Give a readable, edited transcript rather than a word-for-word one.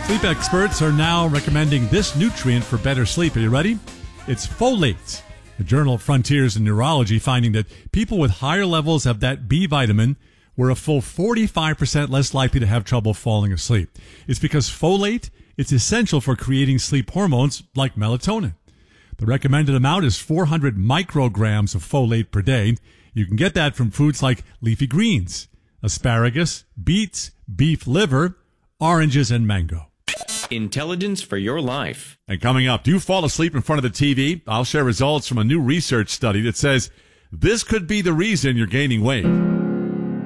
Sleep experts are now recommending this nutrient for better sleep. Are you ready? It's folate. The journal Frontiers in Neurology finding that people with higher levels of that B vitamin were a full 45% less likely to have trouble falling asleep. It's because folate is essential for creating sleep hormones like melatonin. The recommended amount is 400 micrograms of folate per day. You can get that from foods like leafy greens, asparagus, beets, beef liver, oranges, and mango. Intelligence for your life. And coming up, do you fall asleep in front of the TV? I'll share results from a new research study that says this could be the reason you're gaining weight.